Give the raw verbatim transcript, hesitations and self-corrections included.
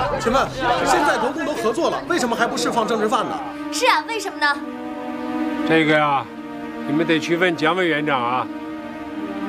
请问，现在国共都合作了，为什么还不释放政治犯呢？ 是啊，为什么呢？ 这个呀，你们得去问蒋委员长啊。